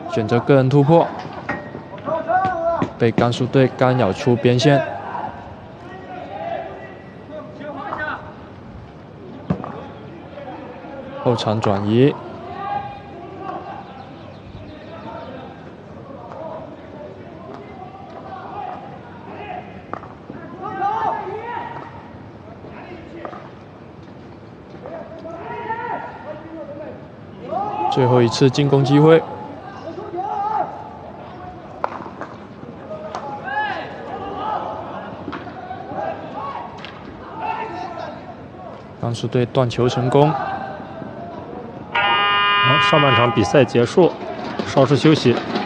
选择个人突破，被甘肃队干扰出边线。后场转移。 最后一次进攻机会，甘肃队断球成功。 好，上半场比赛结束，稍事休息。